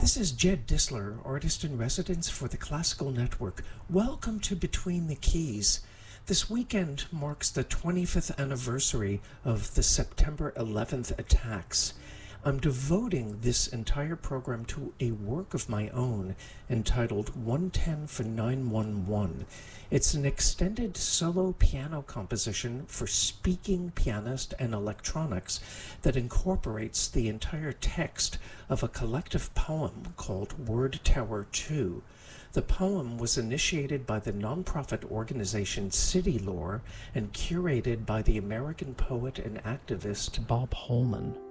This is Jed Disler, artist in residence for the Classical Network. Welcome to Between the Keys. This weekend marks the 25th anniversary of the September 11th attacks. I'm devoting this entire program to a work of my own entitled 110 for 911. It's an extended solo piano composition for speaking pianist and electronics that incorporates the entire text of a collective poem called Word Tower 2. The poem was initiated by the nonprofit organization City Lore and curated by the American poet and activist Bob Holman.